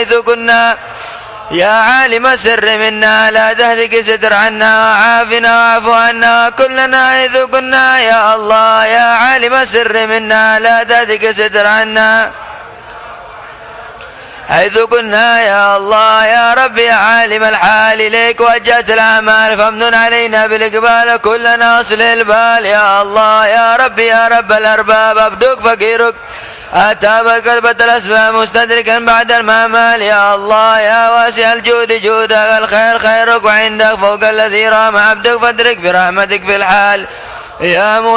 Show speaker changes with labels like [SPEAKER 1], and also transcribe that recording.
[SPEAKER 1] حيث كنا. يا عالم السر منا لا تهلك ستر عنا، وعافنا واعف عنا كلنا حيث كنا. يا الله يا عالم السر منا لا تهلك ستر عنا حيث كنا. يا الله يا رب يا عالم الحال، إليك وجهت الأعمال فامنن علينا بالإقبال كلنا أصل البال. يا الله يا رب يا رب الأرباب، عبدك فقيرك أتابك قلبة الأسباب مستدركا بعد المامال. يا الله يا واسع الجود جودك، الخير خيرك وعندك فوق الذي رام عبدك، فادرك برحمتك في الحال. يا